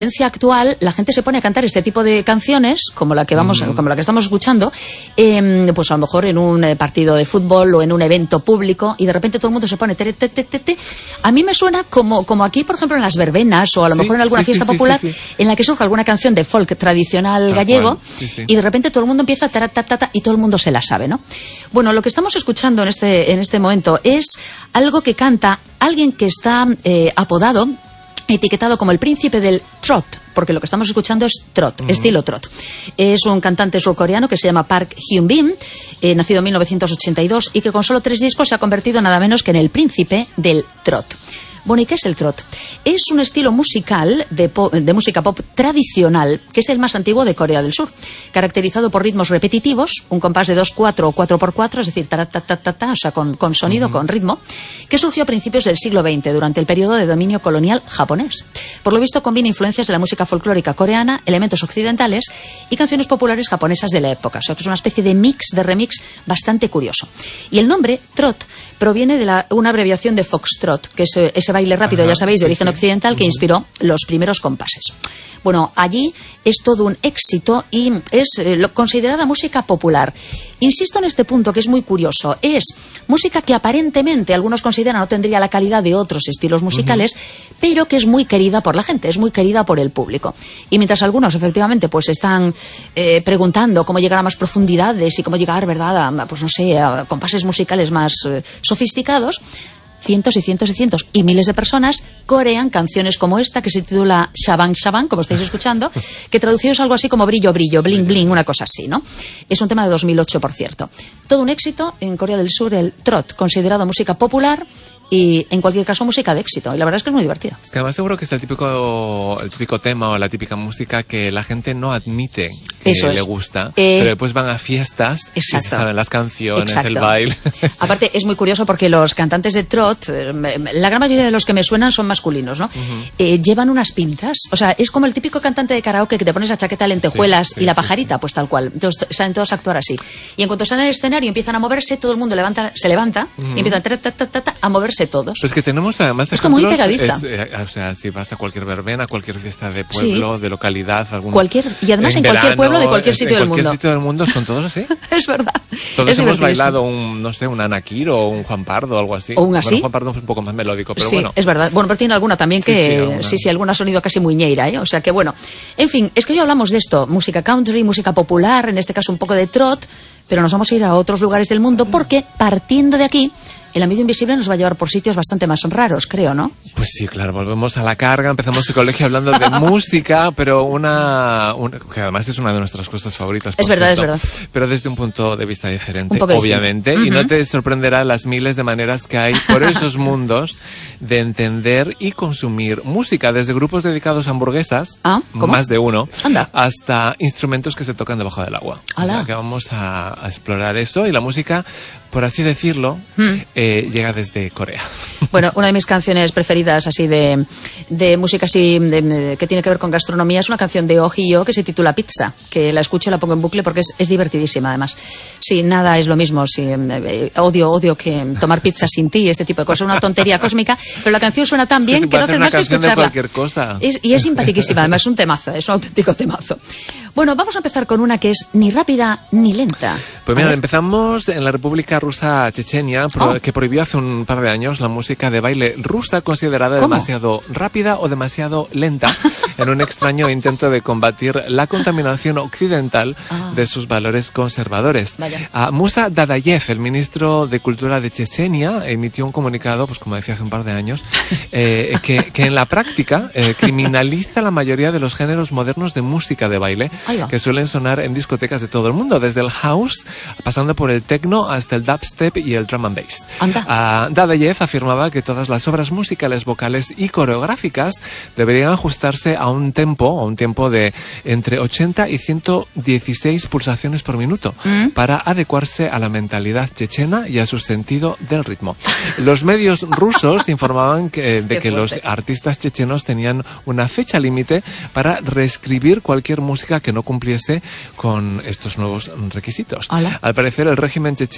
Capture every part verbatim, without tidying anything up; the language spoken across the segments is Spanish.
tendencia actual, la gente se pone a cantar este tipo de canciones, como la que vamos, mm. como la que estamos escuchando, eh, pues a lo mejor en un eh, partido de fútbol o en un evento público, y de repente todo el mundo se pone te, te, te, te, te. A mí me suena como, como aquí, por ejemplo, en las verbenas o a lo sí, mejor en alguna sí, fiesta sí, popular sí, sí, sí. en la que surge alguna canción de folk tradicional Tal gallego sí, sí. y de repente todo el mundo empieza a ta, ta, ta, ta, y todo el mundo se la sabe, ¿no? Bueno, lo que estamos escuchando en este, en este momento es algo que canta alguien que está eh, apodado, etiquetado como el príncipe del trot, porque lo que estamos escuchando es trot, uh-huh. estilo trot. Es un cantante surcoreano que se llama Park Hyun-bin, eh, nacido en mil novecientos ochenta y dos y que con solo tres discos se ha convertido nada menos que en el príncipe del trot. Bueno, ¿y qué es el trot? Es un estilo musical de, pop, de música pop tradicional, que es el más antiguo de Corea del Sur, caracterizado por ritmos repetitivos, un compás de dos cuatro o cuatro por cuatro, es decir, ta, ta, ta, ta, ta, o sea, con, con sonido, uh-huh. con ritmo, que surgió a principios del siglo veinte, durante el periodo de dominio colonial japonés. Por lo visto, combina influencias de la música folclórica coreana, elementos occidentales y canciones populares japonesas de la época, o sea, que es una especie de mix, de remix bastante curioso. Y el nombre, trot, proviene de la, una abreviación de foxtrot, que es ese baile rápido, Ajá, ya sabéis, de sí, origen sí. occidental, que inspiró los primeros compases. Bueno, allí es todo un éxito y es eh, lo, considerada música popular. Insisto en este punto que es muy curioso. Es música que aparentemente algunos consideran no tendría la calidad de otros estilos musicales, uh-huh. pero que es muy querida por la gente, es muy querida por el público. Y mientras algunos efectivamente pues están eh, preguntando cómo llegar a más profundidades y cómo llegar, ¿verdad?, a, pues no sé, a compases musicales más eh, sofisticados, cientos y cientos y cientos y miles de personas corean canciones como esta que se titula Shabang Shabang, como estáis escuchando, que traducido es algo así como brillo, brillo, bling, bling, una cosa así, ¿no? Es un tema de dos mil ocho, por cierto. Todo un éxito en Corea del Sur, el trot, considerado música popular y, en cualquier caso, música de éxito. Y la verdad es que es muy divertida. Es que además seguro que es el típico, el típico tema o la típica música que la gente no admite que Eso le es. gusta, eh, pero después van a fiestas exacto. y se saben las canciones, exacto. el baile. Aparte, es muy curioso porque los cantantes de trot, la gran mayoría de los que me suenan son masculinos, ¿no? Uh-huh. Eh, llevan unas pintas. O sea, es como el típico cantante de karaoke que te pones la chaqueta, lentejuelas sí, sí, y la pajarita, sí, sí. pues tal cual. Entonces salen todos a actuar así. Y en cuanto salen al escenario empiezan a moverse, todo el mundo levanta, se levanta uh-huh. y empiezan ta, ta, ta, ta, ta, a moverse todos. Pues que tenemos además es como muy pegadiza. Es, eh, o sea, si vas a cualquier verbena, cualquier fiesta de pueblo, sí. de localidad, algún cualquier y además en, en cualquier verano, pueblo de cualquier sitio del mundo. En cualquier sitio del mundo son todos así. Es verdad. Todos es hemos bailado un, no sé, un Anakir o un Juan Pardo o algo así. O un así. Bueno, Juan Pardo es un poco más melódico, pero sí, bueno. es verdad. Bueno, pero tiene alguna también que sí, sí, alguna, sí, sí, alguna sonido casi muñeira, ¿eh? O sea que bueno. En fin, es que hoy hablamos de esto, música country, música popular, en este caso un poco de trot, pero nos vamos a ir a otros lugares del mundo porque partiendo de aquí el amigo invisible nos va a llevar por sitios bastante más raros, creo, ¿no? Pues sí, claro, volvemos a la carga, empezamos el colegio hablando de música, pero una, una... que además es una de nuestras cosas favoritas. Es verdad, cierto, es verdad. Pero desde un punto de vista diferente, obviamente, uh-huh. y no te sorprenderá las miles de maneras que hay por esos mundos de entender y consumir música, desde grupos dedicados a hamburguesas, ¿Ah? más de uno, Anda. hasta instrumentos que se tocan debajo del agua. O sea, que vamos a, a explorar eso, y la música, por así decirlo, hmm. eh, llega desde Corea. Bueno, una de mis canciones preferidas así de, de música así de, de, que tiene que ver con gastronomía es una canción de Oh Hee-yo que se titula Pizza, que la escucho y la pongo en bucle porque es, es divertidísima además. Sí, nada es lo mismo, sí, eh, odio, odio que tomar pizza sin ti, este tipo de cosas, una tontería cósmica, pero la canción suena tan es bien que, que no haces más que escucharla. Cualquier cosa. Es, y es simpaticísima, además es un temazo, es un auténtico temazo. Bueno, vamos a empezar con una que es ni rápida ni lenta. Pues mira, empezamos en la República Rusa Chechenia, oh. que prohibió hace un par de años la música de baile rusa considerada ¿Cómo? demasiado rápida o demasiado lenta, en un extraño intento de combatir la contaminación occidental ah. de sus valores conservadores. Uh, Musa Dadayev, el ministro de Cultura de Chechenia, emitió un comunicado, pues como decía hace un par de años, eh, que, que en la práctica eh, criminaliza la mayoría de los géneros modernos de música de baile que suelen sonar en discotecas de todo el mundo, desde el house, pasando por el techno hasta el dubstep y el drum and bass. Uh, Dadayev afirmaba que todas las obras musicales, vocales y coreográficas deberían ajustarse a un tempo, a un tiempo de entre ochenta y ciento dieciséis pulsaciones por minuto, ¿Mm? para adecuarse a la mentalidad chechena y a su sentido del ritmo. Los medios rusos informaban que, de que los artistas chechenos tenían una fecha límite para reescribir cualquier música que no cumpliese con estos nuevos requisitos. Hola. Al parecer, el régimen checheno controla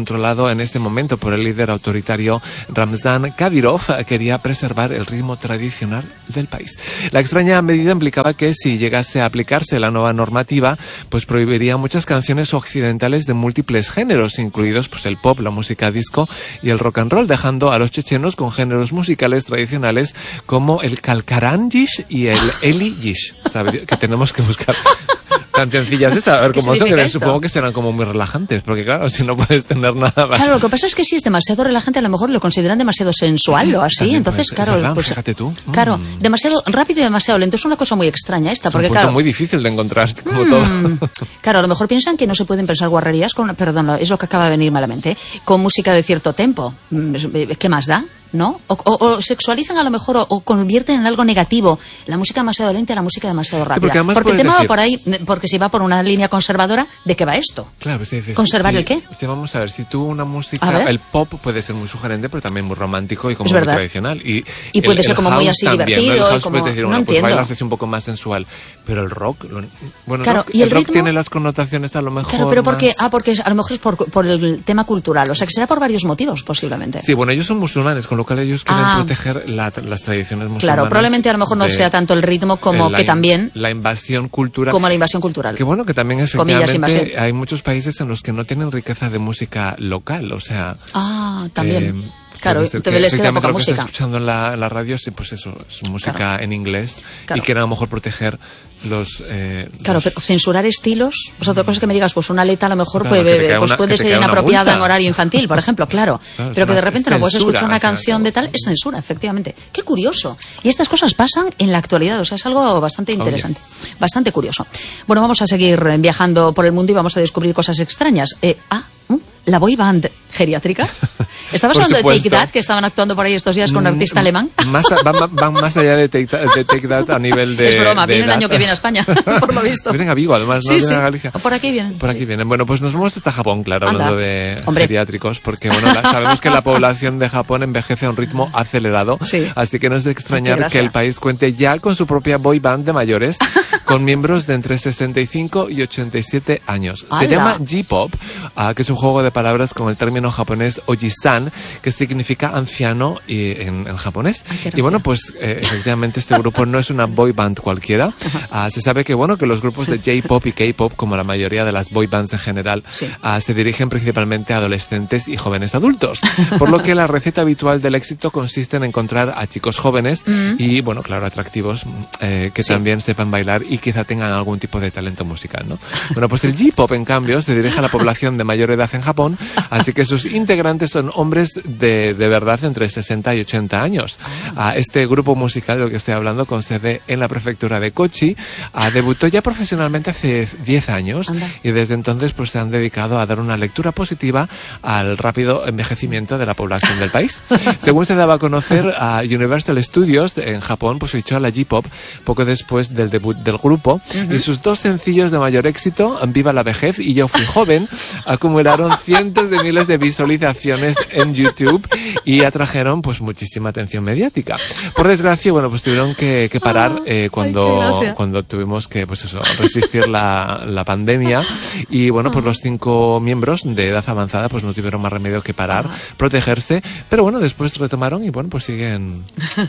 controlado en ese momento por el líder autoritario Ramzan Kadyrov, quería preservar el ritmo tradicional del país. La extraña medida implicaba que si llegase a aplicarse la nueva normativa, pues prohibiría muchas canciones occidentales de múltiples géneros, incluidos pues el pop, la música disco y el rock and roll, dejando a los chechenos con géneros musicales tradicionales como el kalkaranjish y el eliyish, ¿sabes? Que tenemos que buscar cancioncillas esas, a ver cómo son, que supongo que serán como muy relajantes, porque claro, si no puedes tener nada más. Claro, lo que pasa es que si es demasiado relajante, a lo mejor lo consideran demasiado sensual o así, también entonces, claro, verdad, pues, fíjate tú. Claro, mm. demasiado rápido y demasiado lento, es una cosa muy extraña esta, es porque un punto claro, muy difícil de encontrar, como mm, todo. Claro, a lo mejor piensan que no se pueden pensar guarrerías con, perdón, es lo que acaba de venir malamente, ¿eh? Con música de cierto tempo. ¿Qué más da? ¿No? O, o, o sexualizan a lo mejor o, o convierten en algo negativo la música demasiado lenta y la música demasiado rápida. Sí, porque porque el tema decir... va por ahí, porque si va por una línea conservadora, ¿de qué va esto? Claro, sí, sí, ¿Conservar sí, el qué? Sí, vamos a ver, si tú una música, el pop puede ser muy sugerente, pero también muy romántico y como muy tradicional. Y, y puede el, ser el como muy así también, divertido. ¿no? El house y como... puedes decir, no bueno, entiendo. pues bailas así un poco más sensual. Pero el rock, bueno, claro, rock, ¿y el, el rock ritmo? tiene las connotaciones a lo mejor Claro, pero porque, más... ah, porque a lo mejor es por, por el tema cultural, o sea que será por varios motivos posiblemente. Sí, bueno, ellos son musulmanes, con lo cual ellos quieren ah, proteger la, las tradiciones musulmanas. Claro, probablemente a lo mejor no de, sea tanto el ritmo como la, que también... La invasión cultural. Como la invasión cultural. Que bueno, que también efectivamente hay muchos países en los que no tienen riqueza de música local, o sea... Ah, también. Eh, Claro, te les queda poca lo música. Que estás escuchando en la, en la radio, sí, pues eso, es música claro. en inglés claro. y quieren a lo mejor proteger los... Eh, claro, los... pero censurar estilos, pues otra cosa que me digas, pues una letra a lo mejor claro, puede, pues una, puede ser inapropiada en horario infantil, por ejemplo, claro. claro pero que de repente no puedes escuchar una canción de tal, es censura, efectivamente. Qué curioso. Y estas cosas pasan en la actualidad, o sea, es algo bastante interesante, oh, yes. bastante curioso. Bueno, vamos a seguir viajando por el mundo y vamos a descubrir cosas extrañas. Eh, ah, la boy band geriátrica. ¿Estabas hablando de Take That, que estaban actuando por ahí estos días con un artista alemán? Más, van, van más allá de Take, That, de Take That a nivel de... Es broma, de viene el edad. año que viene a España, por lo visto. Vienen a Vigo, además, no sí, vienen sí. a Galicia. Por aquí vienen. Por aquí sí. vienen. Bueno, pues nos vamos hasta Japón, claro, Anda. hablando de Hombre. geriátricos, porque bueno, la, sabemos que la población de Japón envejece a un ritmo acelerado, sí. así que no es de extrañar que el país cuente ya con su propia boy band de mayores, con miembros de entre sesenta y cinco y ochenta y siete años. ¡Hala! Se llama J-Pop, uh, que es un juego de palabras con el término japonés Oji-san, que significa anciano y, en, en japonés. Ay, y bueno, pues eh, efectivamente este grupo no es una boy band cualquiera. Uh, se sabe que bueno que los grupos de J-Pop y K-Pop, como la mayoría de las boy bands en general, sí. uh, se dirigen principalmente a adolescentes y jóvenes adultos. Por lo que la receta habitual del éxito consiste en encontrar a chicos jóvenes mm. y, bueno, claro, atractivos, eh, que sí. también sepan bailar y quizá tengan algún tipo de talento musical, ¿no? Bueno, pues el J-Pop, en cambio, se dirige a la población de mayor edad en Japón, así que sus integrantes son hombres de, de verdad entre sesenta y ochenta años. Uh, este grupo musical del que estoy hablando, con sede en la prefectura de Kochi, uh, debutó ya profesionalmente hace diez años. Anda. Y desde entonces pues se han dedicado a dar una lectura positiva al rápido envejecimiento de la población del país. Según se daba a conocer, a uh, Universal Studios en Japón pues fichó a la J-Pop poco después del debut del grupo. Uh-huh. Y sus dos sencillos de mayor éxito, Viva la vejez y Yo fui joven, acumularon cientos de miles de visualizaciones en YouTube y atrajeron pues muchísima atención mediática. Por desgracia, bueno, pues tuvieron que, que parar eh, cuando, Ay, cuando tuvimos que pues eso, resistir la, la pandemia y bueno, pues los cinco miembros de edad avanzada pues no tuvieron más remedio que parar, protegerse, pero bueno, después retomaron y bueno, pues siguen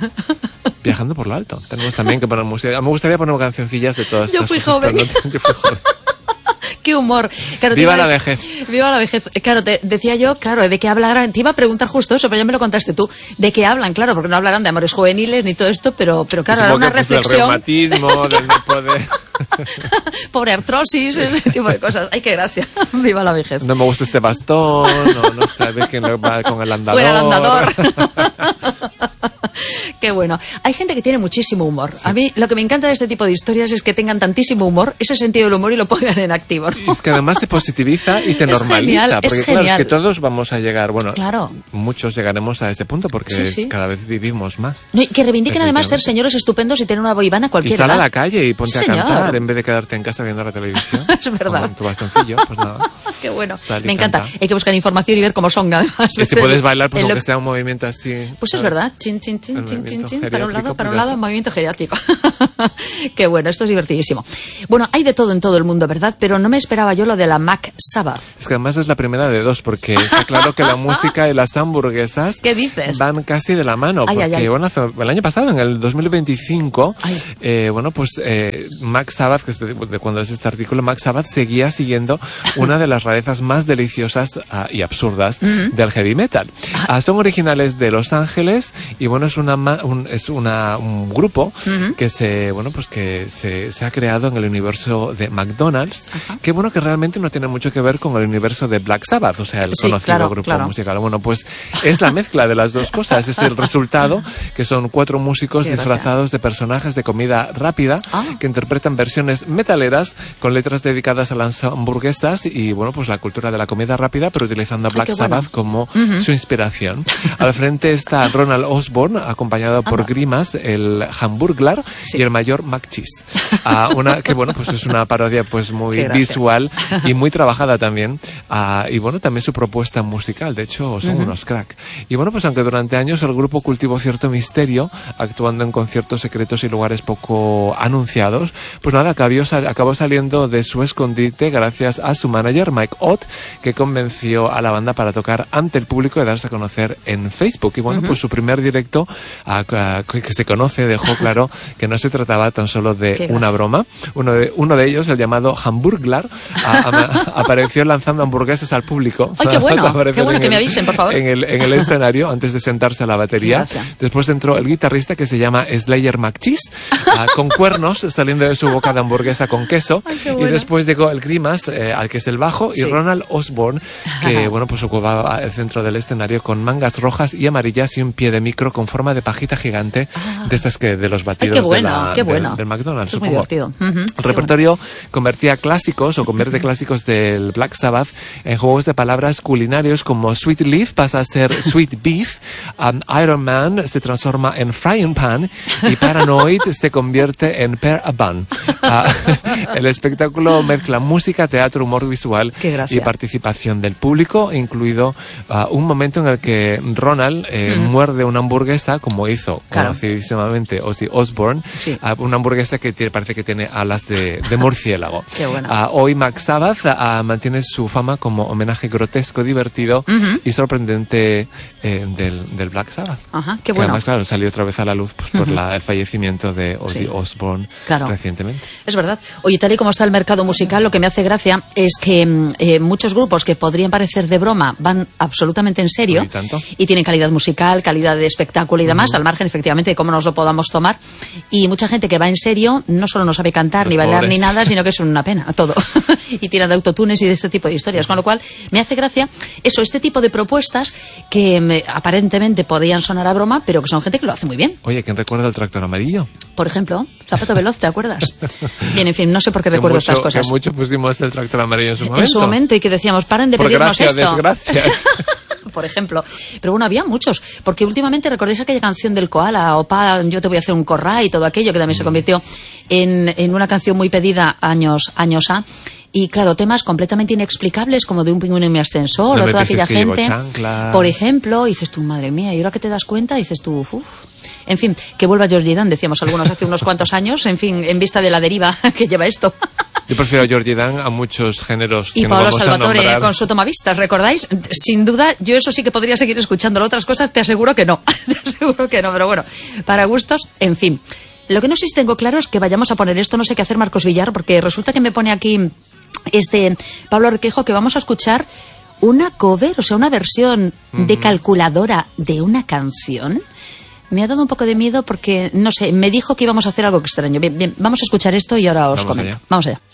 viajando por lo alto. Tenemos también que poner música. Me gustaría poner cancioncillas de todas Yo estas fui cosas, joven. No, yo fui joven. Qué humor. Claro, Viva iba, la vejez. Viva la vejez. Claro, te decía yo, claro, de qué hablarán. Te iba a preguntar justo eso, pero ya me lo contaste tú. ¿De qué hablan? Claro, porque no hablarán de amores juveniles ni todo esto, pero, pero claro, era una pues reflexión. Del reumatismo, del poder. Pobre artrosis, ese tipo de cosas. Ay, qué gracia. Viva la vejez. No me gusta este bastón, no, no sabes quién va con el andador. Fuera el andador. Qué bueno. Hay gente que tiene muchísimo humor. Sí. A mí lo que me encanta de este tipo de historias es que tengan tantísimo humor, ese sentido del humor y lo pongan en activo, ¿no? Es que además se positiviza y se es normaliza. Genial, porque es claro, genial. es que todos vamos a llegar, bueno, claro. muchos llegaremos a ese punto porque sí, sí. Es, cada vez vivimos más. No, y que reivindiquen además ser señores estupendos y tener una boyband a cualquier edad. Y sal edad. a la calle y ponte sí, a cantar señor. en vez de quedarte en casa viendo la televisión. Es verdad. Con tu bastoncillo, pues nada. Qué bueno. Sal y me encanta. canta. Hay que buscar información y ver cómo son, además. Y si puedes bailar, pues lo... aunque sea un movimiento así. Pues ¿sabes? es verdad. Chin, chin, chin. chin, chin, chin, chin, para un lado, para un lado, movimiento geriátrico. Qué bueno, esto es divertidísimo. Bueno, hay de todo en todo el mundo, ¿verdad? Pero no me esperaba yo lo de la Mac Sabbath. Es que además es la primera de dos, porque está claro que la música y las hamburguesas ¿Qué dices? van casi de la mano. Ay, porque, ay, ay. bueno, hace, el año pasado, en el dos mil veinticinco, eh, bueno, pues eh, Mac Sabbath, que es de, de cuando es este artículo, Mac Sabbath seguía siguiendo una de las rarezas más deliciosas uh, y absurdas uh-huh. del heavy metal. Uh, son originales de Los Ángeles y, bueno, es una un, es una un grupo uh-huh. que se bueno pues que se, se ha creado en el universo de McDonald's, uh-huh. que bueno que realmente no tiene mucho que ver con el universo de Black Sabbath, o sea, el sí, conocido claro, grupo claro. musical. Bueno, pues es la mezcla de las dos cosas, es el resultado, que son cuatro músicos Qué disfrazados gracia. de personajes de comida rápida ah. que interpretan versiones metaleras con letras dedicadas a las hamburguesas y, bueno, pues la cultura de la comida rápida, pero utilizando a Black Ay, Sabbath bueno. como uh-huh. su inspiración. Al frente está Ronald Osborne, acompañado por ah. Grimas, el Hamburglar sí. y el mayor Mac Cheese. Uh, una que, bueno, pues es una parodia pues muy visual y muy trabajada también. Uh, y, bueno, también su propuesta musical. De hecho, son uh-huh. unos crack. Y, bueno, pues aunque durante años el grupo cultivó cierto misterio, actuando en conciertos secretos y lugares poco anunciados, pues nada, acabó, sal- acabó saliendo de su escondite gracias a su manager, Mike Ott, que convenció a la banda para tocar ante el público y darse a conocer en Facebook. Y, bueno, uh-huh. pues su primer directo, uh, uh, que se conoce, dejó claro que no se trataba tan solo de una broma. Uno de, uno de ellos, el llamado Hamburglar, a, a, apareció lanzando hamburguesas al público. ¡Ay, qué bueno! ¡Qué bueno que el, me avisen, por favor! En el, en el escenario, antes de sentarse a la batería. Después entró el guitarrista, que se llama Slayer McCheese, uh, con cuernos saliendo de su boca de hamburguesa con queso. Ay, qué bueno. Y después llegó el Grimas, eh, al que es el bajo, y sí. Ronald Osborne, que bueno, pues ocupaba el centro del escenario con mangas rojas y amarillas y un pie de micro con forma de pajita gigante, ah. de estas que de los batidos Ay, qué bueno, de la, qué bueno. del, del McDonald's. Esto es muy divertido. Uh-huh. El repertorio bueno. convertía clásicos o convierte clásicos del Black Sabbath en juegos de palabras culinarios como Sweet Leaf pasa a ser Sweet Beef, um, Iron Man se transforma en Frying Pan y Paranoid se convierte en Pear a Bun. Uh, el espectáculo mezcla música, teatro, humor visual y participación del público, incluido uh, un momento en el que Ronald eh, mm. muerde una hamburguesa, como hizo claro. conocidísimamente Ozzy Osbourne, sí. uh, una hamburguesa que tiene, parece que tiene alas de, de murciélago. Qué bueno. uh, hoy Mac Sabbath uh, mantiene su fama como homenaje grotesco, divertido uh-huh. y sorprendente eh, del, del Black Sabbath. Ajá, qué que bueno. Además, claro, salió otra vez a la luz pues, por uh-huh. la, el fallecimiento de Ozzy sí. Osbourne claro. recientemente. Es verdad. Oye, tal y como está el mercado musical, lo que me hace gracia es que eh, muchos grupos que podrían parecer de broma van absolutamente en serio y, y tienen calidad musical, calidad de espectáculo y demás, uh-huh. al margen efectivamente de cómo nos lo podamos tomar. Y mucha gente que va en serio no solo no sabe cantar Los ni bailar pobres. ni nada, sino que es una pena todo. Y tiran de autotunes y de este tipo de historias. Con lo cual, me hace gracia eso, este tipo de propuestas que me, aparentemente podrían sonar a broma, pero que son gente que lo hace muy bien. Oye, ¿quién recuerda el tractor amarillo? Por ejemplo, Zapato Veloz, ¿te acuerdas? Bien, en fin, no sé por qué recuerdo mucho, estas cosas. Que mucho pusimos el tractor amarillo en su momento. En su momento, y que decíamos, paren de por pedirnos gracia, esto. Desgracia. Por ejemplo. Pero bueno, había muchos. Porque últimamente, ¿recordáis aquella canción del Koala? Opa, yo te voy a hacer un corra y todo aquello, que también mm. se convirtió en, en una canción muy pedida años, años A. Y claro, temas completamente inexplicables, como de un pingüino en mi ascensor, no o toda aquella gente. Chanclas. Por ejemplo, y dices tú, madre mía, y ahora que te das cuenta, dices tú, uff. En fin, que vuelva Georgie Dan, decíamos algunos hace unos cuantos años, en fin, en vista de la deriva que lleva esto. Yo prefiero a Georgie Dan a muchos géneros y que Paolo no vamos Salvatore a nombrar. Con su tomavistas, ¿recordáis? Sin duda, yo eso sí que podría seguir escuchándolo. Otras cosas te aseguro que no. Te aseguro que no, pero bueno, para gustos, en fin. Lo que no sé si tengo claro es que vayamos a poner esto, no sé qué hacer Marcos Villar, porque resulta que me pone aquí este Pablo Requejo que vamos a escuchar una cover, o sea, una versión uh-huh. de calculadora de una canción. Me ha dado un poco de miedo porque, no sé, me dijo que íbamos a hacer algo extraño. Bien, bien, vamos a escuchar esto y ahora os vamos comento. Allá. Vamos allá.